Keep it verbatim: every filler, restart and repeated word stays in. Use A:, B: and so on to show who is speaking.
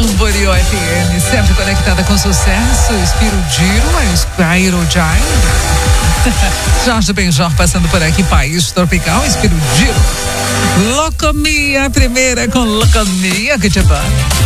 A: Camboriú F M, sempre conectada com sucesso. Spirudiro, Spirogine. Jorge Benjor passando por aqui, país tropical, Spirudiro. Locomia, primeira com Locomia, que te bom.